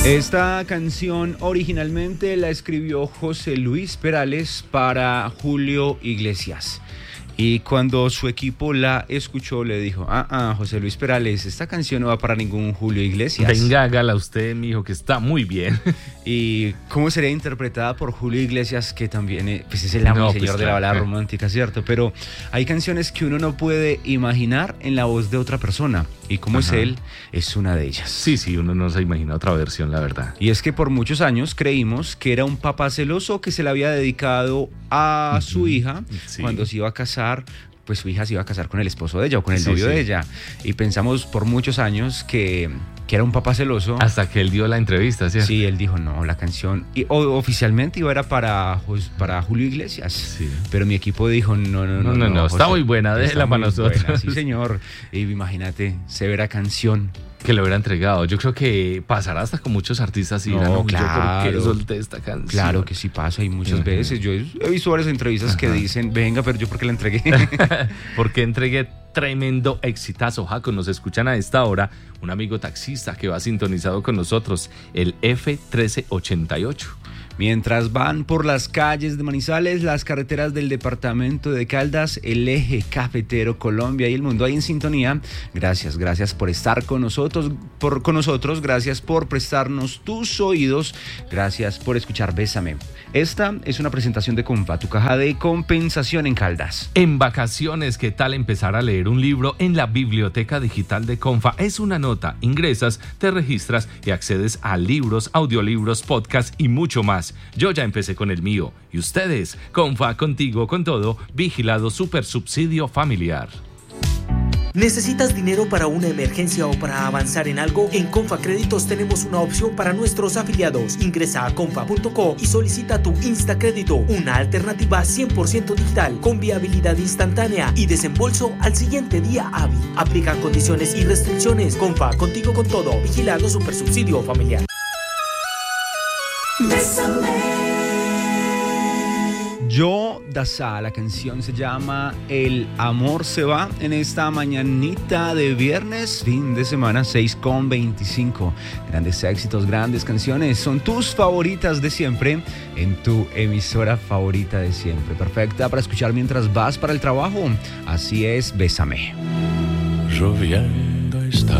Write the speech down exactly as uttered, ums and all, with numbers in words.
Esta canción originalmente la escribió José Luis Perales para Julio Iglesias. Y cuando su equipo la escuchó, le dijo, ah, ah, José Luis Perales, esta canción no va para ningún Julio Iglesias. Venga, hágala usted, mijo, que está muy bien. ¿Y cómo sería interpretada por Julio Iglesias, que también es, pues es el amo No, y señor pues, de la balada claro. romántica, ¿cierto? Pero hay canciones que uno no puede imaginar en la voz de otra persona. Y como Ajá. es él, es una de ellas. Sí, sí, uno no se imagina otra versión, la verdad. Y es que por muchos años creímos que era un papá celoso que se le había dedicado a Uh-huh. su hija Sí. cuando se iba a casar. Pues su hija se iba a casar con el esposo de ella o con el Sí, novio sí. de ella. Y pensamos por muchos años que, que era un papá celoso. Hasta que él dio la entrevista, ¿cierto? Sí, él dijo, no, la canción y, o, oficialmente iba era para, Jos- para Julio Iglesias. Sí. Pero mi equipo dijo, no, no, no. No, no, no, está muy buena, está déjela para muy nosotros. buena, sí, señor. Y imagínate, severa canción. Que lo hubiera entregado. Yo creo que pasará hasta con muchos artistas y No, dirán, no, claro. yo por qué solté esta canción. Claro que sí pasa y muchas Ujú. veces. Yo he he visto varias entrevistas que Ajá. dicen, venga, pero yo por qué la entregué. Porque entregué tremendo exitazo, Jaco. Nos escuchan a esta hora un amigo taxista que va sintonizado con nosotros, el F trece ochenta y ocho. Mientras van por las calles de Manizales, las carreteras del departamento de Caldas, el eje cafetero, Colombia y el mundo ahí en sintonía. Gracias, gracias por estar con nosotros, por, con nosotros, gracias por prestarnos tus oídos, gracias por escuchar Bésame. Esta es una presentación de Compa, tu caja de compensación en Caldas. En vacaciones, ¿qué tal empezar a leer un libro en la biblioteca digital de Confa? Es una nota, ingresas, te registras y accedes a libros, audiolibros, podcasts y mucho más. Yo ya empecé con el mío. ¿Y ustedes? Confa, contigo, con todo, vigilado super subsidio familiar. ¿Necesitas dinero para una emergencia o para avanzar en algo? En Confa Créditos tenemos una opción para nuestros afiliados. Ingresa a confa punto co y solicita tu Instacrédito, una alternativa cien por ciento digital, con viabilidad instantánea y desembolso al siguiente día hábil. Aplican condiciones y restricciones. Confa, contigo con todo. Vigilado super subsidio familiar. Yo Daza, la canción se llama El amor se va en esta mañanita de viernes, fin de semana, seis con veinticinco. Grandes éxitos, grandes canciones, son tus favoritas de siempre en tu emisora favorita de siempre. Perfecta para escuchar mientras vas para el trabajo. Así es, Bésame. Lloviendo está